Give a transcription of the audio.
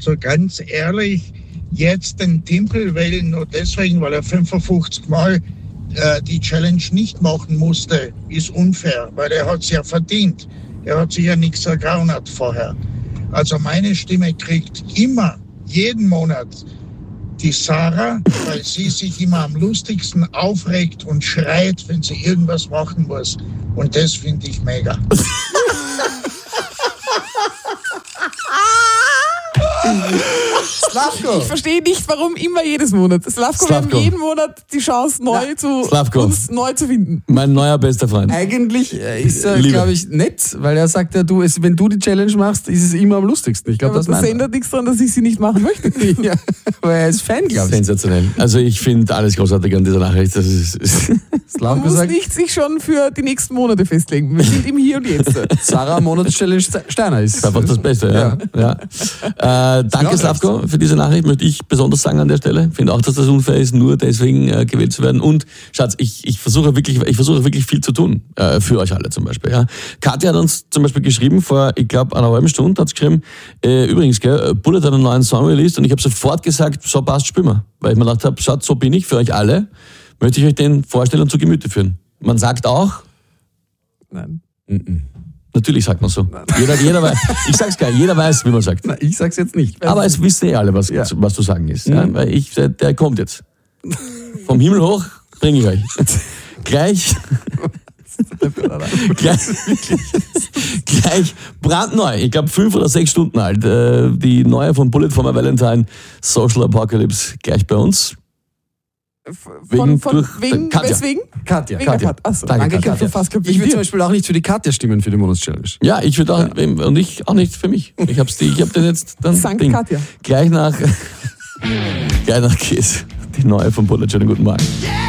Also ganz ehrlich, jetzt den Timpel wählen nur deswegen, weil er 55 Mal die Challenge nicht machen musste, ist unfair, weil er hat es ja verdient. Er hat sich ja nichts ergaunert vorher. Also meine Stimme kriegt immer, jeden Monat, die Sarah, weil sie sich immer am lustigsten aufregt und schreit, wenn sie irgendwas machen muss. Und das finde ich mega. Slavko. Ich verstehe nicht, warum immer jedes Monat. Slavko, wir haben jeden Monat die Chance, uns neu zu finden. Mein neuer bester Freund. Eigentlich ist er, glaube ich, nett, weil er sagt ja, wenn du die Challenge machst, ist es immer am lustigsten. Ich glaube, das ändert nichts daran, dass ich sie nicht machen möchte. Ja, weil er ist Fan, glaube ich. Sensationell. Also ich finde alles großartig an dieser Nachricht. Das ist Man muss nicht sich schon für die nächsten Monate festlegen. Wir sind im Hier und Jetzt. Sarah Monatschallenge Steiner ist einfach das Beste. Ja. Danke, Slavko, für diese Nachricht. Möchte ich besonders sagen an der Stelle. Finde auch, dass das unfair ist, nur deswegen gewählt zu werden. Und Schatz, ich versuche wirklich viel zu tun für euch alle zum Beispiel. Ja. Katja hat uns zum Beispiel geschrieben, vor, ich glaube, einer halben Stunde hat sie geschrieben, übrigens, Bullet hat einen neuen Song released und ich habe sofort gesagt, so passt, spielen wir. Weil ich mir gedacht habe, schaut, so bin ich für euch alle. Möchte ich euch den vorstellen und zu Gemüte führen. Man sagt auch... Nein. Natürlich sagt man so. Jeder weiß, ich sag's gleich, jeder weiß, wie man sagt. Na, ich sag's jetzt nicht. Aber es wissen alle, was zu sagen ist. Ja? Weil der kommt jetzt. Vom Himmel hoch bringe ich euch. Gleich brandneu, ich glaube 5 oder 6 Stunden alt, die neue von Bullet for My Valentine, Social Apocalypse, gleich bei uns. Weswegen? Katja. Achso, danke, Katja. Ich würde zum Beispiel auch nicht für die Katja stimmen für die Monatschallenge. Ja, ich würde auch, und ich auch nicht für mich. Ich habe den jetzt dann. Sankt Katja. Gleich nach Kiss, die neue von Bullet. Schönen guten Morgen.